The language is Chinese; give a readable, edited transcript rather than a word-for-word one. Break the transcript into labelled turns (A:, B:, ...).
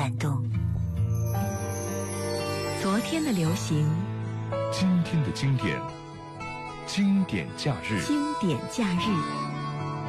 A: 感动。昨天的流行，
B: 今天的经典，经典假日。
A: 经典假日。